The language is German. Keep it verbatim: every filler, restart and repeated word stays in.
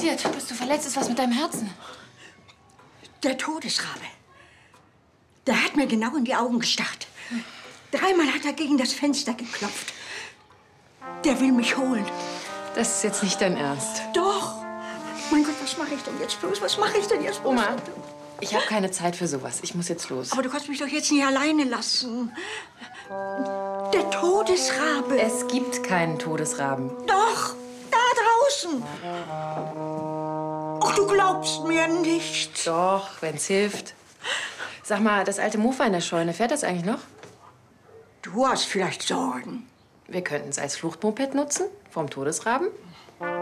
passiert? Bist du verletzt? Ist was mit deinem Herzen? Der Todesrabe. Der hat mir genau in die Augen gestarrt. Dreimal hat er gegen das Fenster geklopft. Der will mich holen. Das ist jetzt nicht dein Ernst. Doch. Mein Gott, was mache ich denn jetzt bloß? Was mache ich denn jetzt bloß? Oma, ich habe keine Zeit für sowas. Ich muss jetzt los. Aber du kannst mich doch jetzt nicht alleine lassen. Der Todesrabe. Es gibt keinen Todesraben. Doch, da draußen. Ach, du glaubst mir nicht. Doch, wenn's hilft. Sag mal, das alte Mofa in der Scheune, fährt das eigentlich noch? Du hast vielleicht Sorgen. Wir könnten es als Fluchtmoped nutzen, vom Todesraben.